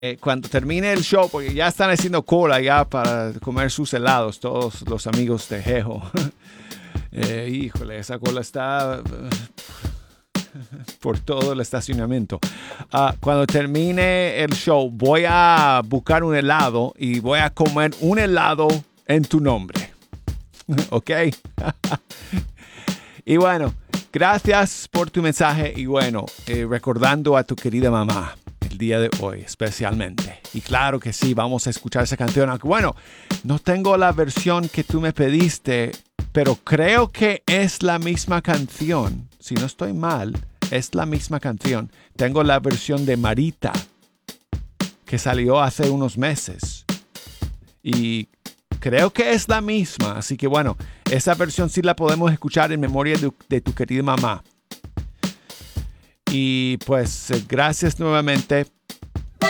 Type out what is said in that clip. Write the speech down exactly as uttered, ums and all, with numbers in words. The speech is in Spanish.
eh, cuando termine el show, porque ya están haciendo cola ya para comer sus helados, todos los amigos de Jejo. eh, híjole, esa cola está por todo el estacionamiento. Uh, cuando termine el show, voy a buscar un helado y voy a comer un helado en tu nombre. ¿Ok? Y bueno, gracias por tu mensaje y bueno, eh, recordando a tu querida mamá el día de hoy especialmente. Y claro que sí, vamos a escuchar esa canción. Aunque bueno, no tengo la versión que tú me pediste, pero creo que es la misma canción. Si no estoy mal, es la misma canción. Tengo la versión de Marita, que salió hace unos meses. Y creo que es la misma. Así que bueno, esa versión sí la podemos escuchar en memoria de, de tu querida mamá. Y pues gracias nuevamente